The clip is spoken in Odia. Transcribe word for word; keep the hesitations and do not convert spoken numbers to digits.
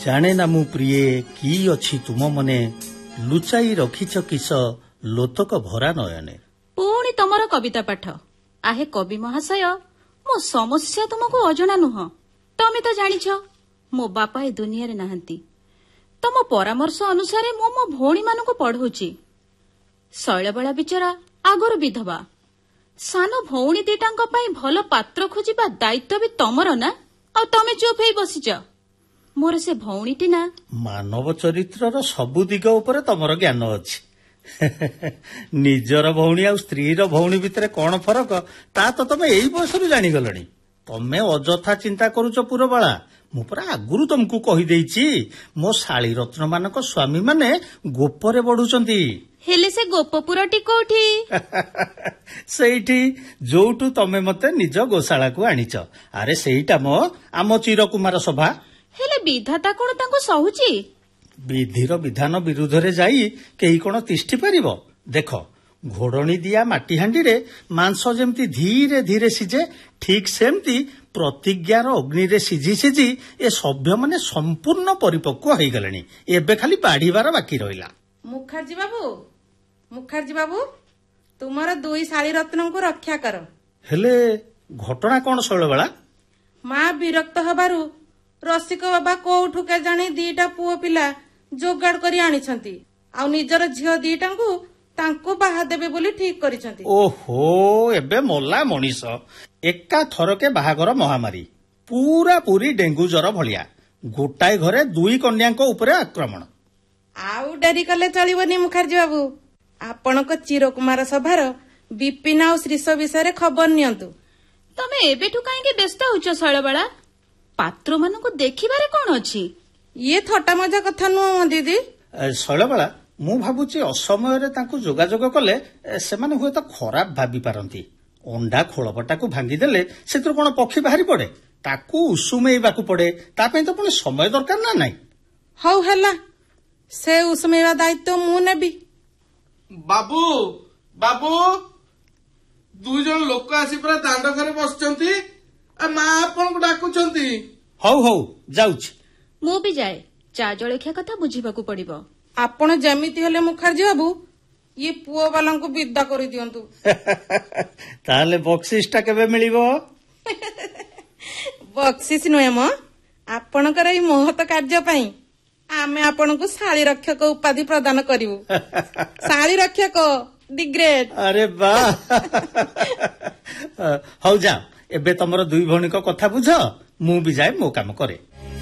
ଜାଣେ ନା ମୁଁ ପ୍ରିୟେ କି ଅଛି ତୁମ ମନେ ଲୁଚାଇ ରଖିଛ କିସ ଲୋତକ ଭରା ନୟନେ। ପୁଣି ତମର କବିତା ପାଠ। ଆହେ କବି ମହାଶୟ, ମୋ ସମସ୍ୟା ତୁମକୁ ଅଜଣା ନୁହଁ। ତମେ ତ ଜାଣିଛ ମୋ ବାପା ଏ ଦୁନିଆରେ ନାହାନ୍ତି। ତମ ପରାମର୍ଶ ଅନୁସାରେ ମୁଁ ମୋ ଭଉଣୀମାନଙ୍କୁ ପଢଉଛି। ଶୈଳବାଳା ବିଚରା ଆଗରୁ ବିଧବା। ସାନ ଭଉଣୀ ଦିଟାଙ୍କ ପାଇଁ ଭଲ ପାତ୍ର ଖୋଜିବା ଦାୟିତ୍ୱ ବି ତମର ନା, ଆଉ ତମେ ଚୁପ୍ ହେଇ ବସିଛ। ମୋର ସେ ଭଉଣୀଟି ନା। ମାନବ ଚରିତ୍ରର ସବୁ ଦିଗ ଉପରେ ତମର ଜ୍ଞାନ ଅଛି। ନିଜର ଭଉଣୀ ଆଉ ସ୍ତ୍ରୀର ଭଉଣୀ ଭିତରେ କଣ ଫରକ ତା ତ ତମେ ଏଇ ବୟସରୁ ଜାଣିଗଲଣି। ତମେ ଅଯଥା ଚିନ୍ତା କରୁଛ ପୁରବାଳା। ମୁଁ ପରା ଆଗରୁ ତମକୁ କହିଦେଇଛି ମୋ ଶାଳୀ ରତ୍ନ ମାନଙ୍କ ସ୍ୱାମୀ ମାନେ ଗୋପରେ ବଢୁଛନ୍ତି। ହେଲେ ସେ ଗୋପପୁରଟି କୋଉଠି? ସେଇଠି ଯୋଉଠୁ ତମେ ମତେ ନିଜ ଗୋଶାଳାକୁ ଆଣିଛ। ଆରେ ସେଇଟା ମୋ ଆମ ଚିରକୁମାର ସଭା। ହେଲେ ବିଧାତା କଣ ତାଙ୍କୁ ସହୁଛି? ବିଧିର ବିଧାନ ବିରୁଦ୍ଧରେ ଯାଇ କେହି କଣ ତିଷ୍ଠି ପାରିବ? ଦେଖ, ଘୋଡଣୀ ଦିଆ ମାଟି ହାଣ୍ଡିରେ ମାଂସ ଯେମିତି ଧୀରେ ଧୀରେ ସିଝେ, ଠିକ୍ ସେମିତି ପ୍ରତିଜ୍ଞାର ଅଗ୍ନିରେ ସିଝି ସିଝି ଏ ସଭ୍ୟମାନେ ସମ୍ପୂର୍ଣ୍ଣ ପରିପକ୍ୱ ହେଇଗଲେଣି। ଏବେ ଖାଲି ବାଢିବାର ବାକି ରହିଲା। ମୁଖାର୍ଜୀ ବାବୁ, ମୁଖାର୍ଜୀ ବାବୁ, ତୁମର ଦୁଇ ଶାଳୀ ରତ୍ନଙ୍କୁ ରକ୍ଷା କର। ହେଲେ ଘଟଣା କଣ ଶୈଳବାଳା? ମା ବିରକ୍ତ ହେବାରୁ ରସିକ ବାବା କୋଉଠୁ କେଜାଣି ଦିଟା ପୁଅ ପିଲା ଯୋଗାଡ଼ କରି ଆଣିଛନ୍ତି, ଆଉ ନିଜର ଝିଅ ଦିଟାଙ୍କୁ ତାଙ୍କୁ ବାହା ଦେବେ ବୋଲି ଠିକ କରିଛନ୍ତି। ଓହୋ, ଏବେ ମଲା ମଣିଷ। ଏକା ଥରକେ ବାହାଘର ମହାମାରୀ, ପୁରା ପୁରୀ ଡେଙ୍ଗୁ ଜ୍ୱର ଭଳିଆ। ଗୋଟାଏ ଘରେ ଦୁଇ କନ୍ୟାଙ୍କ ଉପରେ ଆକ୍ରମଣ। ଆଉ ଡେରି କଲେ ଚଳିବନି ମୁଖାର୍ଜୀ ବାବୁ। ଆପଣଙ୍କ ଚିରକୁମାର ସଭାର ବିପିନ ଆଉ ଶ୍ରୀଷ ବିଷୟରେ ଖବର ନିଅନ୍ତୁ। ତମେ ଏବେଠୁ କାହିଁକି ବ୍ୟସ୍ତ ହଉଛ ଶୈଳବାଳା? ପାତ୍ରମାନଙ୍କୁ ଦେଖିବାରେ କଣ ଅଛି? ଇଏ ଥଟ୍ଟା ମଜା କଥା ନୁହଁ ଦିଦି। ଶୈଳବାଳା, ମୁଁ ଭାବୁଛି ଅସମୟରେ ତାଙ୍କୁ ଯୋଗାଯୋଗ କଲେ ସେମାନେ ହୁଏତ ଖରାପ ଭାବି ପାରନ୍ତି। ଅଣ୍ଡା ଖୋଳପଟାକୁ ଭାଙ୍ଗିଦେଲେ ସେଥିରୁ କଣ ପକ୍ଷୀ ବାହାରି ପଡେ? ତାକୁ ଉଷୁମେଇବାକୁ ପଡେ। ତା ପାଇଁ ତ ପୁଣି ସମୟ ଦରକାର ନା ନାଇଁ? ହଉ ହେଲା, ସେ ଉଷୁମେଇବା ଦାୟିତ୍ୱ ମୁଁ ନେବି। ବାବୁ, ବାବୁ, ଦୁଇ ଜଣ ଲୋକ ଆସି ପୁରା ଦାଣ୍ଡ ଘରେ ବସିଛନ୍ତି। ମା ଆପଣଙ୍କୁ ଡାକୁଛନ୍ତି। ହଉ ହଉ, ଯାଉଛି। ମୁଁ ବି ଯାଏ। ଚା ଜଳଖିଆ କଥା ବୁଝିବାକୁ ପଡିବ। ଆପଣ ଯେମିତି ହେଲେ ମୁଖାର୍ଜୀ ବାବୁ ଇଏ ପୁଅ ବାଲାଙ୍କୁ ବିଦା କରିଦିଅନ୍ତୁ। ତାହେଲେ ବକ୍ସିସ ଟା କେବେ ମିଳିବ? ବକ୍ସିସ ନୁହେଁ ମ, ଆପଣଙ୍କର ଏଇ ମହତ କାର୍ଯ୍ୟ ପାଇଁ ଆମେ ଆପଣଙ୍କୁ ଶାଳୀ ରକ୍ଷକ ଉପାଧି ପ୍ରଦାନ କରିବୁ। ଶାଳୀ ରକ୍ଷକ ଦି ଗ୍ରେଟ୍। ଆରେ ବା। ହଉ ଯାଅ, ଏବେ ତମର ଦୁଇ ଭଉଣୀଙ୍କ କଥା ବୁଝ। ମୁଁ ବି ଯାଏ ମୋ କାମ କରେ।